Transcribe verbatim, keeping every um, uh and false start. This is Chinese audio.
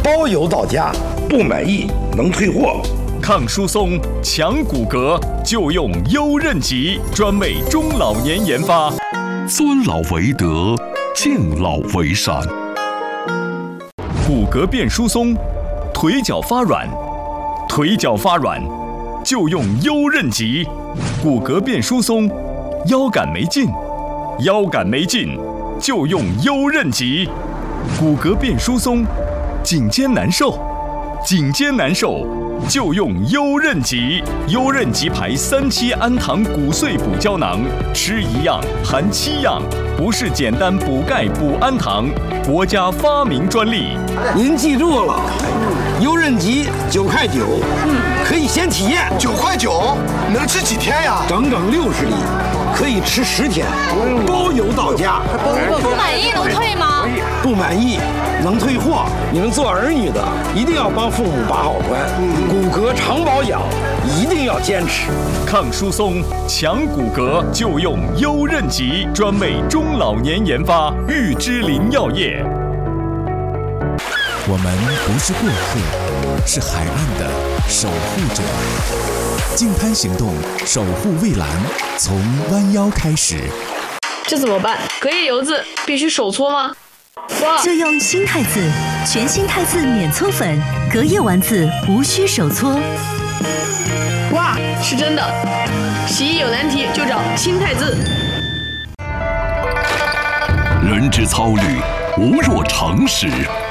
包邮到家，不满意能退货。 抗疏松、强骨骼，就用优韧极，专为中老年研发。 尊老为德，敬老为善。 骨骼变疏松，腿脚发软，腿脚发软，就用优韧极。骨骼变疏松，腰杆没劲，腰杆没劲，就用优韧极。骨骼变疏松，颈肩难受，颈肩难受。就用优韧极，优韧极牌三七氨糖骨碎补胶囊，吃一样含七样，不是简单补钙补氨糖，国家发明专利。 您记住了，优韧极九块九，可以先体验。 九块九能吃几天呀？ 整整六十粒，可以吃十天，包邮到家。 不满意能退吗？ 不满意能退货。你们做儿女的一定要帮父母把好关，骨骼常保养一定要坚持。 抗疏松、强骨骼，就用优韧极，专为中老年研发。玉芝林药业。 我们不是过客，是海岸的守护者。净滩行动，守护蔚蓝，从弯腰开始。 这怎么办？隔夜油渍必须手搓吗？ 就用新汰渍，全新汰渍免搓粉，隔夜丸子无需手搓。 哇，是真的！洗衣有难题就找新汰渍。 人之操虑，无若常识。